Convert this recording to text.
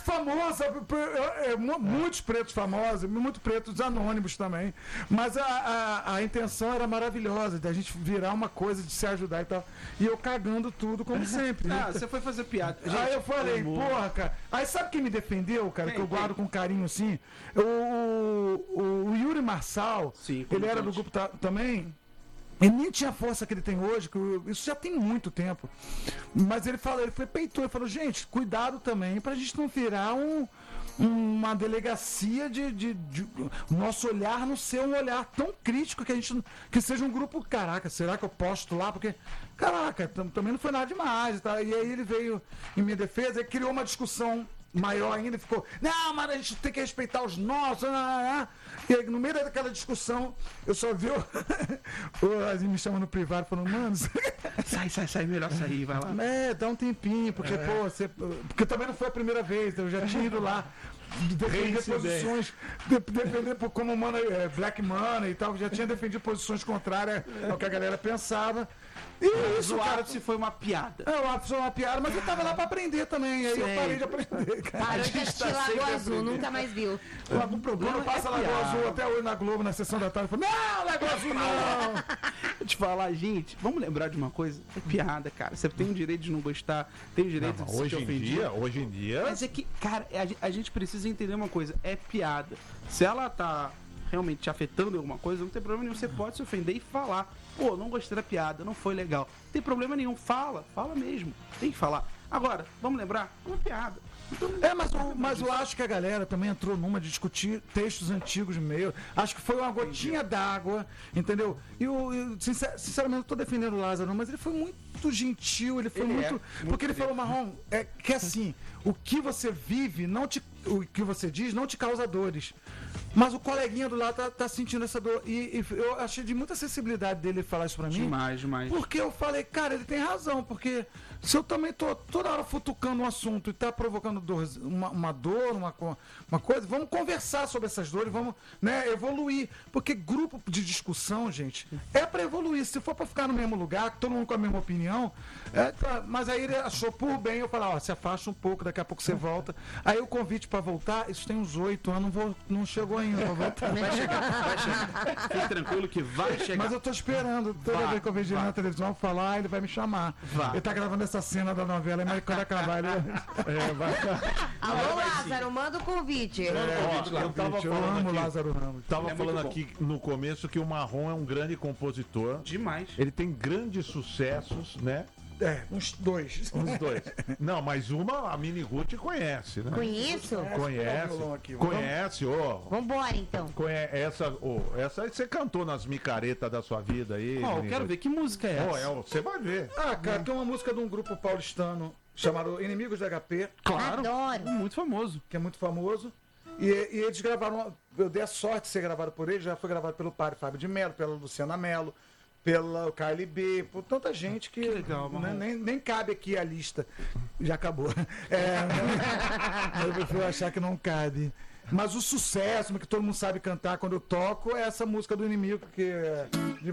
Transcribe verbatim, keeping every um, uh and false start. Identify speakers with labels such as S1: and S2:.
S1: famoso, é, é, muitos pretos famosos, muitos pretos anônimos também. Mas a, a, a intenção era maravilhosa, da gente virar uma coisa de se ajudar e tal. E eu cagando tudo, como sempre.
S2: Ah, você foi fazer piada. Gente,
S1: aí eu falei, porra, cara. Aí sabe quem me defendeu, cara, que eu guardo com carinho assim? O, o, o Yuri Marçal,
S2: Sim,
S1: ele era do grupo ta- também. Ele nem tinha a força que ele tem hoje, que eu- isso já tem muito tempo. Mas ele falou, ele foi peitou, ele falou, gente, cuidado também pra gente não virar um, uma delegacia de, de, de nosso olhar não ser um olhar tão crítico que a gente que seja um grupo, caraca, será que eu posto lá? Porque, caraca, tam- também não foi nada demais. Tá? E aí ele veio em minha defesa e criou uma discussão maior ainda e ficou, não, mas a gente tem que respeitar os nossos. Ah, ah, ah. E aí, no meio daquela discussão, eu só vi o, o Azinho me chamando no privado, falando, mano,
S2: Sai, sai, sai, melhor sair, vai lá.
S1: é, dá um tempinho, porque,
S3: É.
S1: pô, você. Porque também não foi a primeira vez, eu já tinha ido lá defender
S3: Reincidente.
S1: posições, de- defender por- como money, é, Black Money e tal, já tinha defendido posições contrárias ao que a galera pensava. E isso,
S2: O
S1: cara.
S2: ápice foi uma piada.
S1: É, o ápice foi uma piada, mas eu tava lá pra aprender também, aí eu
S2: Sei.
S1: parei de aprender, cara.
S4: Parou de
S2: gente
S4: assistir
S2: tá
S4: Lagoa
S2: sempre
S4: Azul,
S2: aprendendo.
S4: nunca mais viu.
S2: O problema
S1: Quando passa
S2: é
S1: Lagoa
S2: piada.
S1: Azul, até hoje na Globo, na sessão da tarde, eu falo, não, Lagoa Azul não!
S2: Vou te falar, gente, vamos lembrar de uma coisa? É piada, cara. Você tem o direito de não gostar, tem o direito
S3: Não,
S2: de
S3: mas
S2: se
S3: hoje
S2: sentir
S3: em
S2: ofendido.
S3: dia, hoje em dia.
S2: Mas é que, cara, a gen- a gente precisa entender uma coisa, é piada. Se ela tá realmente te afetando em alguma coisa, não tem problema nenhum, você pode se ofender e falar. Pô, não gostei da piada, não foi legal. Não tem problema nenhum, fala, fala mesmo. Tem que falar. Agora, vamos lembrar, é uma piada. Então,
S1: É, mas, eu- mas eu acho que a galera também entrou numa de discutir textos antigos meio. Acho que foi uma gotinha d'água, entendeu? E eu, eu, sincer- sinceramente, eu tô defendendo o Lázaro, mas ele foi muito gentil, ele foi
S2: Ele é,
S1: muito.
S2: muito
S1: porque ele
S2: gentil.
S1: falou, Marrom, é que assim, o que você vive, não te, o que você diz, não te causa dores. Mas o coleguinha do lado tá, tá sentindo essa dor. E, e eu achei de muita sensibilidade dele falar isso pra mim.
S2: demais, demais.
S1: Porque eu falei, cara, ele tem razão, porque se eu também tô toda hora futucando um assunto e tá provocando dor, uma, uma dor, uma, co- uma coisa, vamos conversar sobre essas dores, vamos, né, evoluir. Porque grupo de discussão, gente, é pra evoluir. Se for pra ficar no mesmo lugar, todo mundo com a mesma opinião, é, tá, mas aí ele achou por bem eu falar, ó, se afasta um pouco, daqui a pouco você volta. Aí o convite pra voltar, isso tem uns oito anos, não, vou, não chegou ainda pra voltar.
S2: Vai chegar, vai chegar. Fique tranquilo que vai chegar.
S1: Mas eu tô esperando, toda
S2: Vai,
S1: vez que eu vejo ele
S2: vai.
S1: na televisão falar, ele vai me chamar.
S2: Vai.
S1: Ele tá gravando essa cena da novela, mas quando acabar ele. É, vai.
S4: Alô, Lázaro, manda o convite.
S3: Ó, eu tava
S1: eu
S3: falando
S1: amo
S3: aqui,
S1: Lázaro Ramos.
S3: tava
S2: Ele é
S3: falando
S2: muito bom.
S3: aqui no começo que o Marrom é um grande compositor.
S2: Demais.
S3: Ele tem grandes sucessos, né?
S1: É, uns dois.
S3: Os dois. Não, mas uma a Mini Ruth conhece, né?
S4: Conheço?
S3: Conhece.
S1: violão aqui,
S3: Conhece, ô.
S4: Vambora, então.
S3: Conhe- Essa, ô, essa aí você cantou nas micaretas da sua vida aí.
S2: Ó, eu
S3: Mini
S2: quero
S3: Ruth.
S2: ver que música é
S3: Ó,
S2: essa.
S3: é, você vai ver.
S1: Ah, cara, tem uma música de um grupo paulistano chamado Inimigos da H P,
S2: Claro.
S4: Adoro.
S2: Muito famoso.
S1: que é muito famoso. E, e eles gravaram, eu dei a sorte de ser gravado por eles, já foi gravado pelo padre Fábio de Mello, pela Luciana Mello, pela Carly B, por tanta gente que,
S2: Que legal,
S1: né,
S2: Marrom.
S1: nem, nem cabe aqui a lista. Já acabou. É, eu prefiro achar que não cabe. Mas o sucesso, que todo mundo sabe cantar quando eu toco, é essa música do Inimigo, que é